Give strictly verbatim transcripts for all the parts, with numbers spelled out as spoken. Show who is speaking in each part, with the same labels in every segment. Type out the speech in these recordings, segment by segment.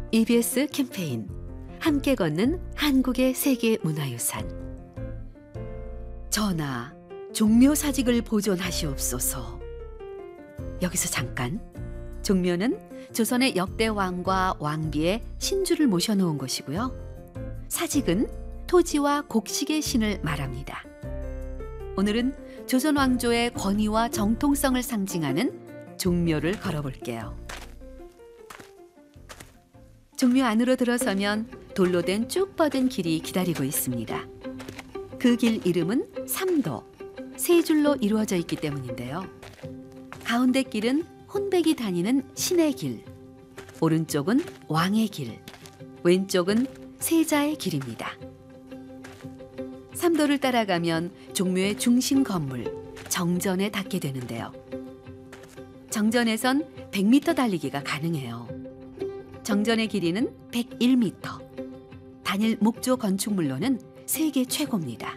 Speaker 1: 이비에스 캠페인 함께 걷는 한국의 세계 문화유산. 전하, 종묘사직을 보존하시옵소서. 여기서 잠깐. 종묘는 조선의 역대 왕과 왕비의 신주를 모셔놓은 곳이고요. 사직은 토지와 곡식의 신을 말합니다. 오늘은 조선 왕조의 권위와 정통성을 상징하는 종묘를 걸어볼게요. 종묘 안으로 들어서면 돌로 된 쭉 뻗은 길이 기다리고 있습니다. 그 길 이름은 삼도, 세 줄로 이루어져 있기 때문인데요. 가운데 길은 혼백이 다니는 신의 길, 오른쪽은 왕의 길, 왼쪽은 세자의 길입니다. 삼도를 따라가면 종묘의 중심 건물, 정전에 닿게 되는데요. 정전에선 백 미터 달리기가 가능해요. 정전의 길이는 백일 미터. 단일 목조 건축물로는 세계 최고입니다.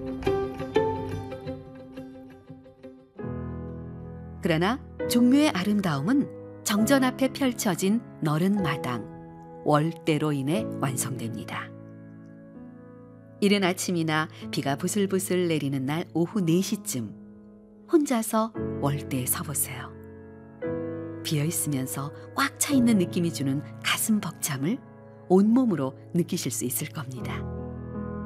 Speaker 1: 그러나 종묘의 아름다움은 정전 앞에 펼쳐진 너른 마당, 월대로 인해 완성됩니다. 이른 아침이나 비가 부슬부슬 내리는 날 오후 네 시쯤 혼자서 월대에 서보세요. 비어있으면서 꽉 차 있는 느낌이 주는 가슴 벅참을 온몸으로 느끼실 수 있을 겁니다.